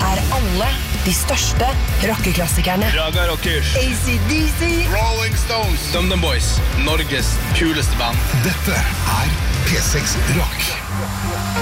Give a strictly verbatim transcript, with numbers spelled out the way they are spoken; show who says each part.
Speaker 1: er alle de største rockeklassikerne.
Speaker 2: Raga Rockers,
Speaker 1: A C D C,
Speaker 2: Rolling Stones, DumDum Boys, Norges kuleste band.
Speaker 3: Dette er P seks Rock.